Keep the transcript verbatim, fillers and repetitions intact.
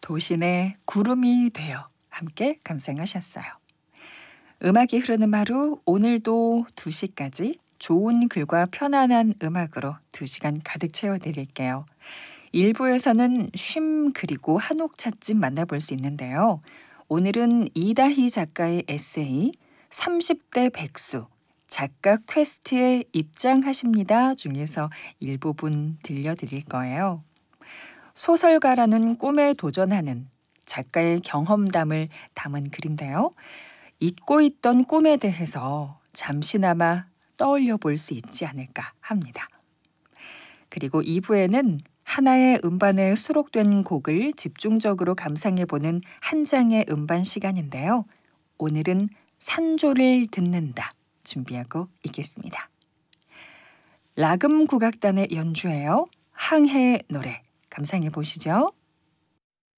도신의 구름이 되어 함께 감상하셨어요. 음악이 흐르는 하루, 오늘도 두 시까지 좋은 글과 편안한 음악으로 두 시간 가득 채워드릴게요. 일 부에서는 쉼 그리고 한옥 찻집 만나볼 수 있는데요. 오늘은 이다희 작가의 에세이 삼십 대 백수 작가 퀘스트에 입장하십니다 중에서 일부분 들려드릴 거예요. 소설가라는 꿈에 도전하는 작가의 경험담을 담은 글인데요. 잊고 있던 꿈에 대해서 잠시나마 떠올려 볼 수 있지 않을까 합니다. 그리고 이 부에는 하나의 음반에 수록된 곡을 집중적으로 감상해보는 한 장의 음반 시간인데요. 오늘은 산조를 듣는다 준비하고 있겠습니다. 라금 국악단의 연주예요. 항해의 노래 감상해 보시죠.